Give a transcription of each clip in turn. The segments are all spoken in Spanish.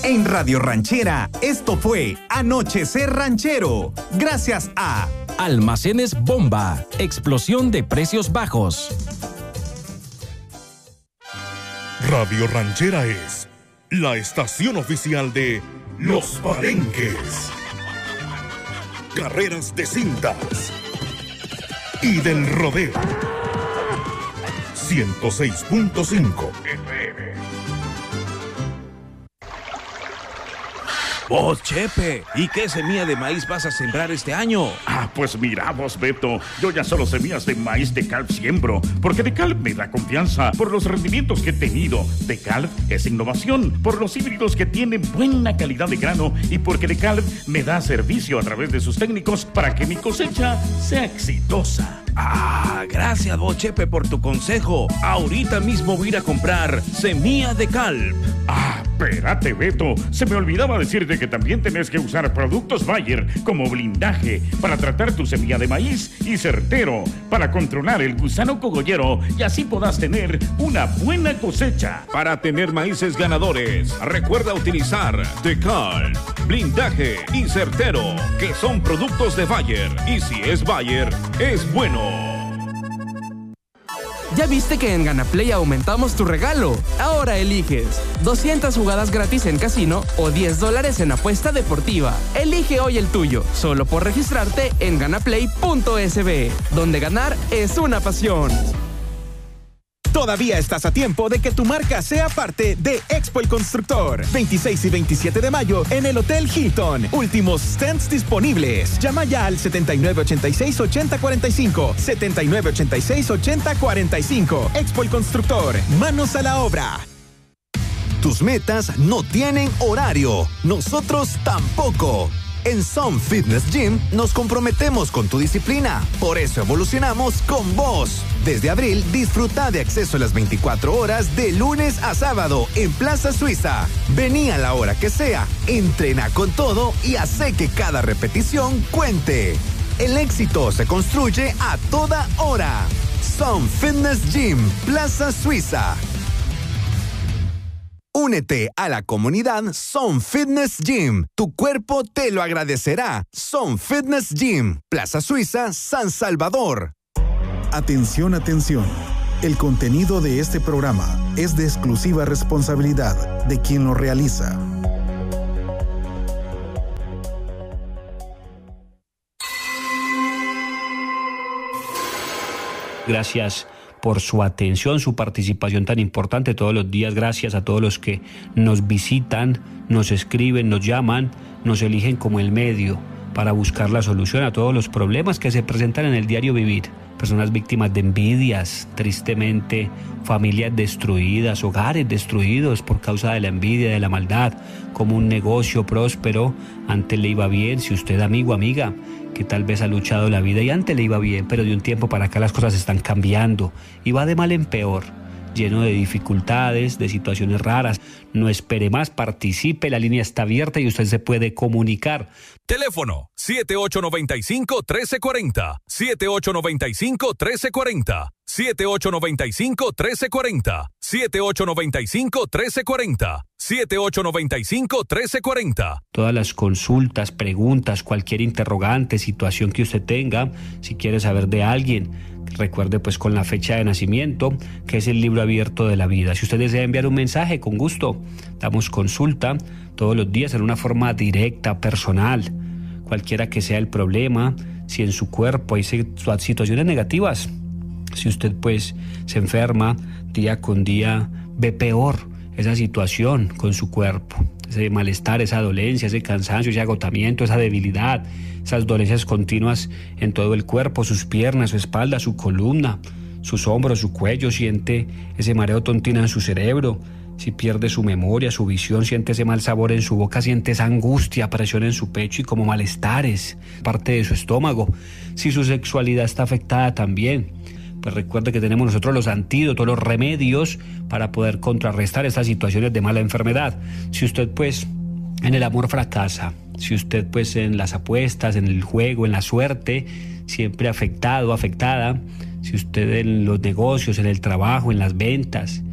En Radio Ranchera, esto fue Anochecer Ranchero. Gracias a Almacenes Bomba, explosión de precios bajos. Radio Ranchera es la estación oficial de Los Palenques, carreras de cintas y del rodeo. 106.5 FM. Vos, Chepe, ¿y qué semilla de maíz vas a sembrar este año? Pues mira vos, Beto, yo ya solo semillas de maíz DeKalb siembro, porque DeKalb me da confianza por los rendimientos que he tenido. DeKalb es innovación, por los híbridos que tienen buena calidad de grano y porque DeKalb me da servicio a través de sus técnicos para que mi cosecha sea exitosa. Gracias vos, Chepe, por tu consejo. Ahorita mismo voy a ir a comprar semilla DeKalb. Espérate, Beto, se me olvidaba decirte que también tenés que usar productos Bayer como blindaje para tratar tu semilla de maíz y Certero para controlar el gusano cogollero y así podás tener una buena cosecha. Para tener maíces ganadores, recuerda utilizar DeKalb, blindaje y Certero, que son productos de Bayer. Y si es Bayer, es bueno. ¿Ya viste que en GanaPlay aumentamos tu regalo? Ahora eliges 200 jugadas gratis en casino o $10 en apuesta deportiva. Elige hoy el tuyo, solo por registrarte en ganaplay.sb, donde ganar es una pasión. Todavía estás a tiempo de que tu marca sea parte de Expo El Constructor. 26 y 27 de mayo en el Hotel Hilton. Últimos stands disponibles. Llama ya al 7986-8045. 7986-8045. Expo El Constructor. Manos a la obra. Tus metas no tienen horario. Nosotros tampoco. En Some Fitness Gym nos comprometemos con tu disciplina. Por eso evolucionamos con vos. Desde abril, disfruta de acceso a las 24 horas de lunes a sábado en Plaza Suiza. Vení a la hora que sea, entrena con todo y hace que cada repetición cuente. El éxito se construye a toda hora. Some Fitness Gym, Plaza Suiza. Únete a la comunidad Some Fitness Gym. Tu cuerpo te lo agradecerá. Some Fitness Gym, Plaza Suiza, San Salvador. Atención, atención. El contenido de este programa es de exclusiva responsabilidad de quien lo realiza. Gracias por su atención, su participación tan importante todos los días. Gracias a todos los que nos visitan, nos escriben, nos llaman, nos eligen como el medio para buscar la solución a todos los problemas que se presentan en el diario vivir. Personas víctimas de envidias, tristemente, familias destruidas, hogares destruidos por causa de la envidia, de la maldad, como un negocio próspero, antes le iba bien. Si usted, amigo, amiga, que tal vez ha luchado la vida y antes le iba bien, pero de un tiempo para acá las cosas están cambiando y va de mal en peor, lleno de dificultades, de situaciones raras. No espere más, participe, la línea está abierta y usted se puede comunicar. Teléfono 7895-1340, 7895-1340, 7895-1340, 7895-1340, 7895-1340. Todas las consultas, preguntas, cualquier interrogante, situación que usted tenga, si quiere saber de alguien, recuerde pues con la fecha de nacimiento, que es el libro abierto de la vida. Si usted desea enviar un mensaje, con gusto, damos consulta todos los días en una forma directa, personal, cualquiera que sea el problema. Si en su cuerpo hay situaciones negativas, si usted pues se enferma día con día, ve peor esa situación con su cuerpo, ese malestar, esa dolencia, ese cansancio, ese agotamiento, esa debilidad, esas dolencias continuas en todo el cuerpo, sus piernas, su espalda, su columna, sus hombros, su cuello, siente ese mareo tontino en su cerebro. Si pierde su memoria, su visión, siente ese mal sabor en su boca, siente esa angustia, presión en su pecho y como malestares, parte de su estómago. Si su sexualidad está afectada también, pues recuerde que tenemos nosotros los antídotos, los remedios para poder contrarrestar estas situaciones de mala enfermedad. Si usted pues en el amor fracasa, si usted pues en las apuestas, en el juego, en la suerte, siempre afectado, afectada, si usted en los negocios, en el trabajo, en las ventas,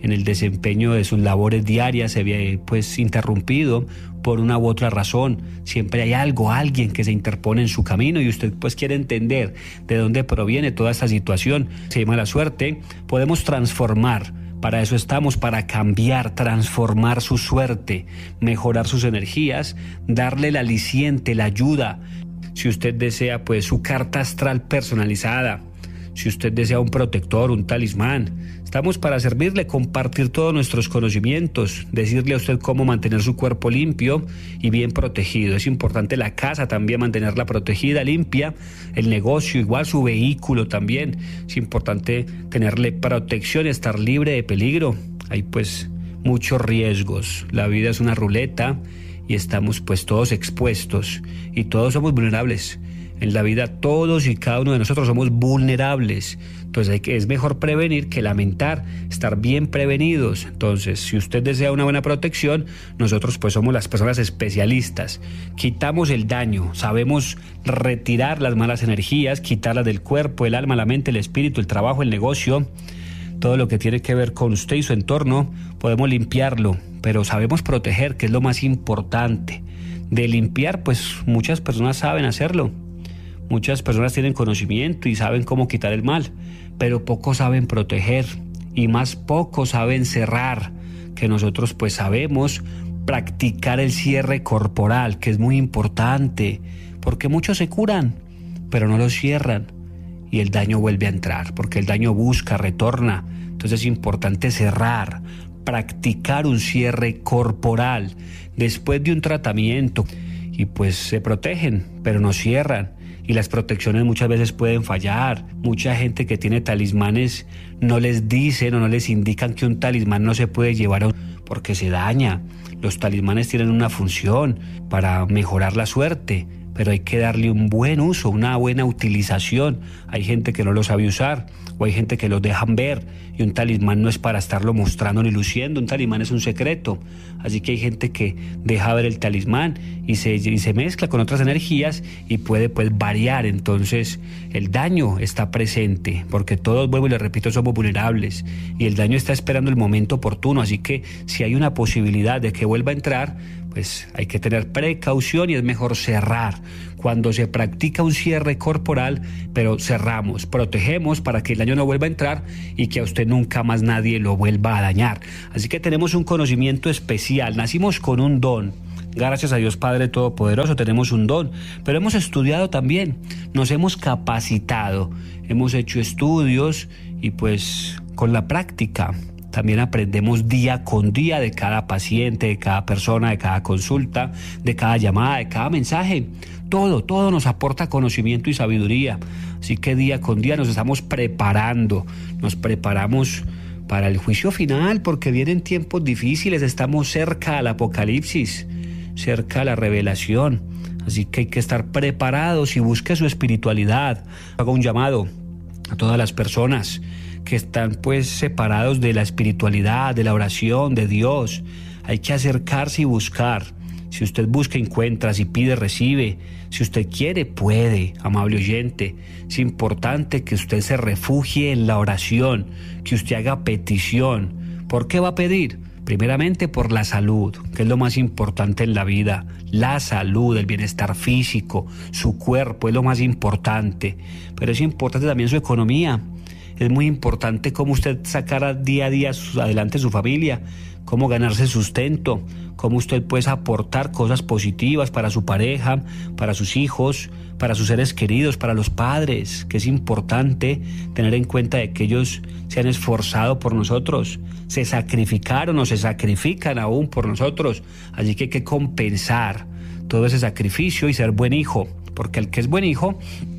en el desempeño de sus labores diarias se ve pues interrumpido por una u otra razón. Siempre hay alguien que se interpone en su camino y usted pues quiere entender de dónde proviene toda esta situación. Se llama la suerte. Podemos transformar. Para eso estamos, para cambiar, transformar su suerte, mejorar sus energías, darle el aliciente, la ayuda. Si usted desea pues su carta astral personalizada, si usted desea un protector, un talismán, estamos para servirle, compartir todos nuestros conocimientos, decirle a usted cómo mantener su cuerpo limpio y bien protegido. Es importante la casa también, mantenerla protegida, limpia, el negocio igual, su vehículo también. Es importante tenerle protección y estar libre de peligro. Hay pues muchos riesgos. La vida es una ruleta y estamos pues todos expuestos y todos somos vulnerables. En la vida todos y cada uno de nosotros somos vulnerables. Entonces es mejor prevenir que lamentar, estar bien prevenidos. Entonces, si usted desea una buena protección, nosotros pues somos las personas especialistas. Quitamos el daño, sabemos retirar las malas energías, quitarlas del cuerpo, el alma, la mente, el espíritu, el trabajo, el negocio. Todo lo que tiene que ver con usted y su entorno, podemos limpiarlo, pero sabemos proteger, que es lo más importante. De limpiar, pues muchas personas saben hacerlo. Muchas personas tienen conocimiento y saben cómo quitar el mal, pero pocos saben proteger y más pocos saben cerrar, que nosotros pues sabemos practicar el cierre corporal, que es muy importante, porque muchos se curan, pero no lo cierran y el daño vuelve a entrar, porque el daño busca, retorna. Entonces es importante cerrar, practicar un cierre corporal después de un tratamiento y pues se protegen, pero no cierran. Y las protecciones muchas veces pueden fallar. Mucha gente que tiene talismanes no les dicen o no les indican que un talismán no se puede llevar porque se daña. Los talismanes tienen una función para mejorar la suerte, pero hay que darle un buen uso, una buena utilización. Hay gente que no lo sabe usar o hay gente que los dejan ver y un talismán no es para estarlo mostrando ni luciendo, un talismán es un secreto. Así que hay gente que deja ver el talismán y se mezcla con otras energías y puede pues variar. Entonces el daño está presente porque todos, vuelvo y le repito, somos vulnerables y el daño está esperando el momento oportuno. Así que si hay una posibilidad de que vuelva a entrar, pues hay que tener precaución y es mejor cerrar. Cuando se practica un cierre corporal, pero cerramos, protegemos para que el daño no vuelva a entrar y que a usted nunca más nadie lo vuelva a dañar. Así que tenemos un conocimiento especial, nacimos con un don. Gracias a Dios Padre Todopoderoso tenemos un don, pero hemos estudiado también, nos hemos capacitado, hemos hecho estudios y pues con la práctica también aprendemos día con día de cada paciente, de cada persona, de cada consulta, de cada llamada, de cada mensaje. Todo nos aporta conocimiento y sabiduría. Así que día con día nos estamos preparando, nos preparamos para el juicio final porque vienen tiempos difíciles, estamos cerca al apocalipsis, cerca a la revelación. Así que hay que estar preparados y busque su espiritualidad. Hago un llamado a todas las personas que están pues separados de la espiritualidad, de la oración, de Dios. Hay que acercarse y buscar. Si usted busca, encuentra. Si pide, recibe. Si usted quiere, puede, amable oyente. Es importante que usted se refugie en la oración, que usted haga petición. ¿Por qué va a pedir? Primeramente por la salud, que es lo más importante en la vida. La salud, el bienestar físico, su cuerpo es lo más importante. Pero es importante también su economía. Es muy importante cómo usted sacara día a día adelante su familia, cómo ganarse sustento, cómo usted puede aportar cosas positivas para su pareja, para sus hijos, para sus seres queridos, para los padres, que es importante tener en cuenta de que ellos se han esforzado por nosotros, se sacrificaron o se sacrifican aún por nosotros, así que hay que compensar todo ese sacrificio y ser buen hijo, porque el que es buen hijo,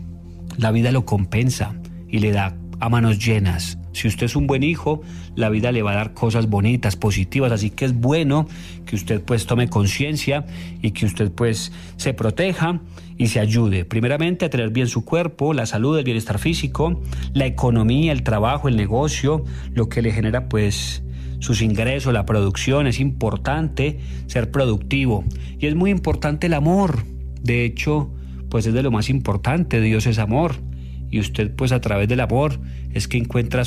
la vida lo compensa y le da a manos llenas. Si usted es un buen hijo, la vida le va a dar cosas bonitas, positivas, así que es bueno que usted pues tome conciencia y que usted pues se proteja y se ayude. Primeramente a tener bien su cuerpo, la salud, el bienestar físico, la economía, el trabajo, el negocio, lo que le genera pues sus ingresos, la producción. Es importante ser productivo y es muy importante el amor. De hecho, pues es de lo más importante. Dios es amor. Y usted pues a través del amor es que encuentra su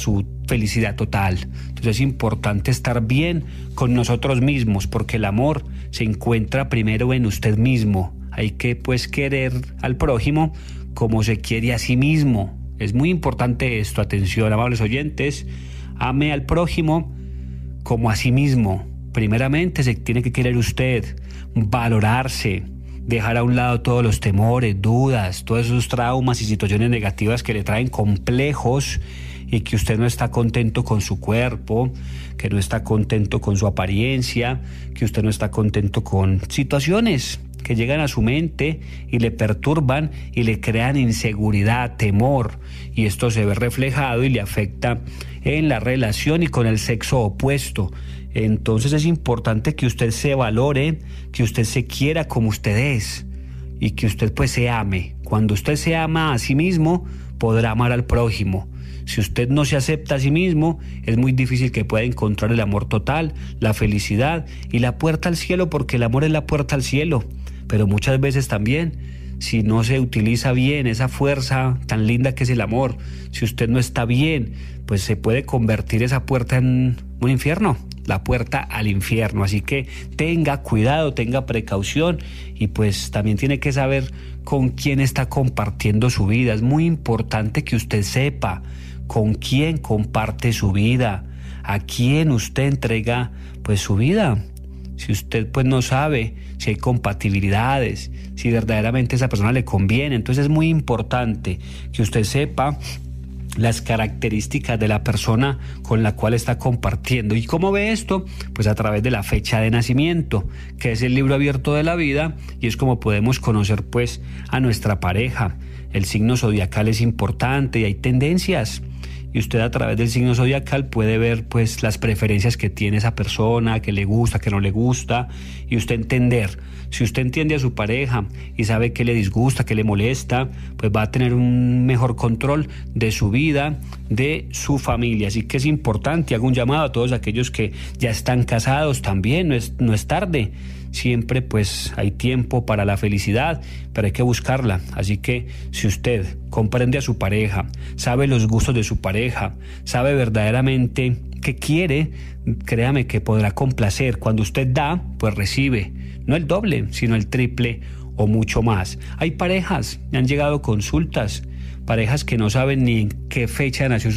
felicidad total. Entonces es importante estar bien con nosotros mismos, porque el amor se encuentra primero en usted mismo. Hay que pues querer al prójimo como se quiere a sí mismo. Es muy importante esto. Atención, amables oyentes, ame al prójimo como a sí mismo. Primeramente se tiene que querer usted, valorarse, dejar a un lado todos los temores, dudas, todos esos traumas y situaciones negativas que le traen complejos, y que usted no está contento con su cuerpo, que no está contento con su apariencia, que usted no está contento con situaciones que llegan a su mente y le perturban y le crean inseguridad, temor, y esto se ve reflejado y le afecta en la relación y con el sexo opuesto. Entonces es importante que usted se valore, que usted se quiera como usted es y que usted pues se ame. Cuando usted se ama a sí mismo, podrá amar al prójimo. Si usted no se acepta a sí mismo, es muy difícil que pueda encontrar el amor total, la felicidad y la puerta al cielo, porque el amor es la puerta al cielo. Pero muchas veces también, si no se utiliza bien esa fuerza tan linda que es el amor, si usted no está bien, pues se puede convertir esa puerta en un infierno, la puerta al infierno. Así que tenga cuidado, tenga precaución, y pues también tiene que saber con quién está compartiendo su vida. Es muy importante que usted sepa con quién comparte su vida, a quién usted entrega pues su vida. Si usted pues no sabe si hay compatibilidades, si verdaderamente esa persona le conviene, entonces es muy importante que usted sepa las características de la persona con la cual está compartiendo. ¿Y cómo ve esto? Pues a través de la fecha de nacimiento, que es el libro abierto de la vida, y es como podemos conocer pues a nuestra pareja. El signo zodiacal es importante y hay tendencias, y usted a través del signo zodiacal puede ver pues las preferencias que tiene esa persona, que le gusta, que no le gusta, y usted entender. Si usted entiende a su pareja y sabe qué le disgusta, qué le molesta, pues va a tener un mejor control de su vida, de su familia. Así que es importante, hago un llamado a todos aquellos que ya están casados también, no es tarde. Siempre pues hay tiempo para la felicidad, pero hay que buscarla. Así que si usted comprende a su pareja, sabe los gustos de su pareja, sabe verdaderamente qué quiere, créame que podrá complacer. Cuando usted da, pues recibe, no el doble, sino el triple o mucho más. Hay parejas, me han llegado consultas, parejas que no saben ni en qué fecha nació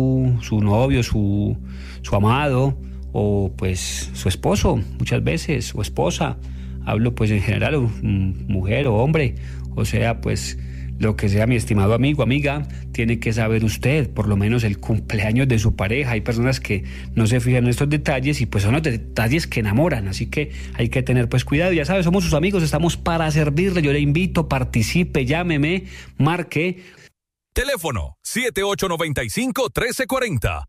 su novio, su amado, o pues su esposo muchas veces, o esposa. Hablo pues en general, mujer o hombre, o sea pues lo que sea, mi estimado amigo, amiga, tiene que saber usted por lo menos el cumpleaños de su pareja. Hay personas que no se fijan en estos detalles y pues son los detalles que enamoran, así que hay que tener pues cuidado. Ya sabe, somos sus amigos, estamos para servirle. Yo le invito, participe, llámeme, marque. Teléfono 7895-1340.